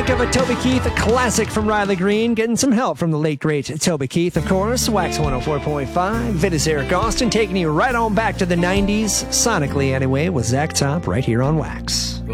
think of a Toby Keith classic from Riley Green, getting some help from the late, great Toby Keith, of course. Wax 104.5. It is Eric Austin taking you right on back to the 90s, sonically anyway, with Zach Top right here on Wax.